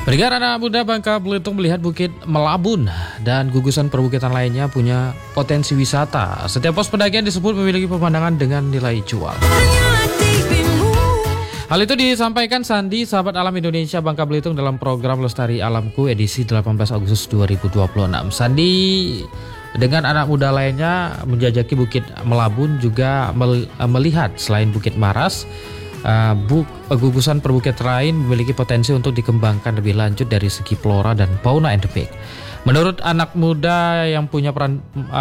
Pendengar anak muda Bangka Belitung melihat Bukit Melabun dan gugusan perbukitan lainnya punya potensi wisata. Setiap pos pendakian disebut memiliki pemandangan dengan nilai jual. Hal itu disampaikan Sandi, sahabat alam Indonesia Bangka Belitung dalam program Lestari Alamku edisi 18 Agustus 2026. Sandi dengan anak muda lainnya menjajaki Bukit Melabun juga melihat selain Bukit Maras, gugusan perbukitan lain memiliki potensi untuk dikembangkan lebih lanjut dari segi flora dan fauna endemik. Menurut anak muda yang punya peran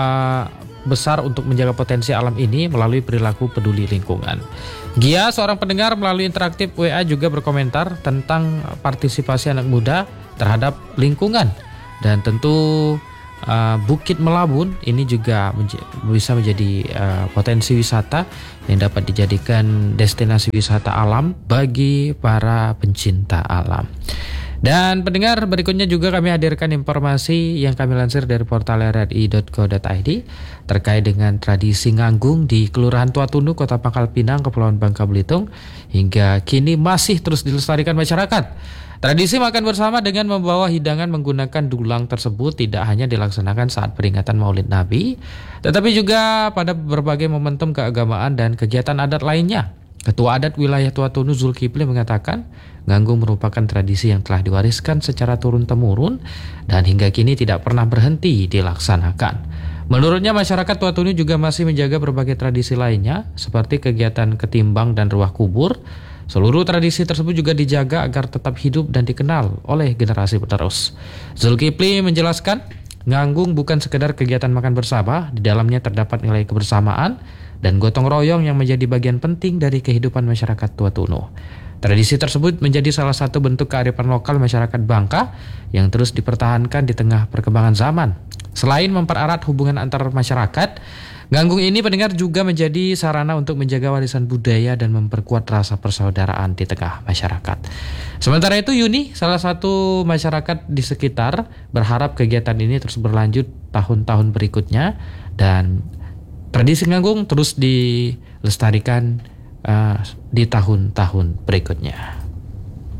besar untuk menjaga potensi alam ini melalui perilaku peduli lingkungan. Gia, seorang pendengar melalui interaktif WA juga berkomentar tentang partisipasi anak muda terhadap lingkungan dan tentu Bukit Melabun ini juga bisa menjadi potensi wisata yang dapat dijadikan destinasi wisata alam bagi para pencinta alam. Dan pendengar, berikutnya juga kami hadirkan informasi yang kami lansir dari portal rri.co.id terkait dengan tradisi nganggung di Kelurahan Tua Tunu, Kota Pangkal Pinang, Kepulauan Bangka Belitung hingga kini masih terus dilestarikan masyarakat. Tradisi makan bersama dengan membawa hidangan menggunakan dulang tersebut tidak hanya dilaksanakan saat peringatan Maulid Nabi, tetapi juga pada berbagai momentum keagamaan dan kegiatan adat lainnya. Ketua Adat Wilayah Tua Tunu Zulkifli mengatakan, nganggung merupakan tradisi yang telah diwariskan secara turun-temurun dan hingga kini tidak pernah berhenti dilaksanakan. Menurutnya masyarakat Tua Tunu juga masih menjaga berbagai tradisi lainnya seperti kegiatan ketimbang dan ruah kubur. Seluruh tradisi tersebut juga dijaga agar tetap hidup dan dikenal oleh generasi penerus. Zulkifli menjelaskan, nganggung bukan sekedar kegiatan makan bersama, di dalamnya terdapat nilai kebersamaan dan gotong royong yang menjadi bagian penting dari kehidupan masyarakat Tua Tunu. Tradisi tersebut menjadi salah satu bentuk kearifan lokal masyarakat Bangka yang terus dipertahankan di tengah perkembangan zaman. Selain mempererat hubungan antar masyarakat, nganggung ini pendengar juga menjadi sarana untuk menjaga warisan budaya dan memperkuat rasa persaudaraan di tengah masyarakat. Sementara itu Yuni, salah satu masyarakat di sekitar, berharap kegiatan ini terus berlanjut tahun-tahun berikutnya dan tradisi nganggung terus dilestarikan di tahun-tahun berikutnya.